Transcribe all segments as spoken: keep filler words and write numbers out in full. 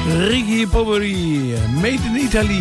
Ricky Poveri, Made in Italy.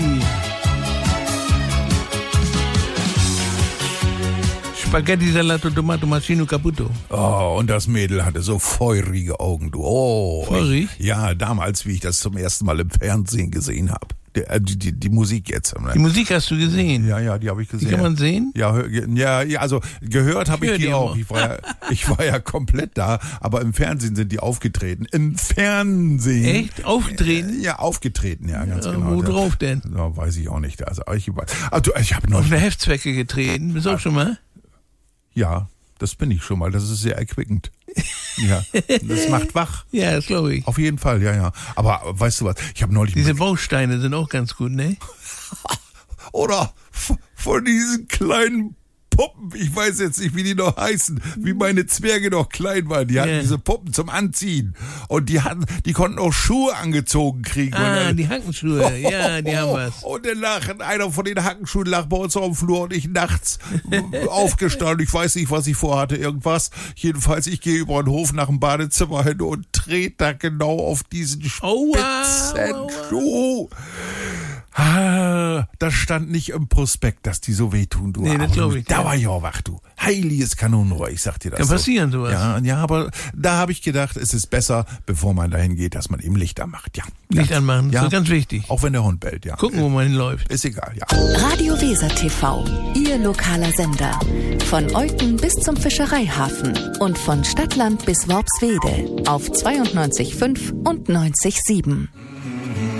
Spaghetti, Salato, Tomato, Macino, Caputo. Oh, und das Mädel hatte so feurige Augen, du. Oh. Feurig? Ich, ja, damals, wie ich das zum ersten Mal im Fernsehen gesehen habe. Die, die, die Musik jetzt. Die Musik hast du gesehen? Ja, ja, die habe ich gesehen. Die kann man sehen? Ja, ja, ja, also gehört habe ich, ich die, die auch. Ich war, ja, ich war ja komplett da, aber im Fernsehen sind die aufgetreten. Im Fernsehen. Echt? Aufgetreten? Ja, aufgetreten, ja, ganz ja, genau. Wo drauf denn? Ja, weiß ich auch nicht. Also ich, also, ich habe noch. Auf eine Heftzwecke getreten. Bist du auch schon mal? Ja, das bin ich schon mal. Das ist sehr erquickend. Ja, das macht wach. Ja, das glaube ich. Auf jeden Fall, ja, ja. Aber weißt du was, ich habe neulich... Diese Bausteine sind auch ganz gut, ne? Oder von diesen kleinen Puppen, ich weiß jetzt nicht, wie die noch heißen, wie meine Zwerge noch klein waren. Die hatten yeah. diese Puppen zum Anziehen. Und die hatten, die konnten auch Schuhe angezogen kriegen. Ah, dann, die Hackenschuhe, oh, ja, die oh, haben was. Und dann lag einer von den Hackenschuhen lag bei uns auf dem Flur und ich nachts aufgestanden. Ich weiß nicht, was ich vorhatte, irgendwas. Jedenfalls, ich gehe über den Hof nach dem Badezimmer hin und trete da genau auf diesen spitzen oh, wow, Schuh. Ah, das stand nicht im Prospekt, dass die so wehtun, du. Nee, das glaube ich. Da ja. war ich auch wach, du. Heiliges Kanonenrohr, ich sag dir das. Kann so. passieren, sowas. Ja, ja, aber da habe ich gedacht, es ist besser, bevor man dahin geht, dass man eben Licht anmacht, ja. Licht ja. anmachen, ja. das ist ganz wichtig. Auch wenn der Hund bellt, ja. Gucken, wo man hinläuft. Ist egal, ja. Radio Weser T V, Ihr lokaler Sender. Von Eupen bis zum Fischereihafen und von Stadtland bis Worpswede auf zweiundneunzig Komma fünf und neunzig Komma sieben.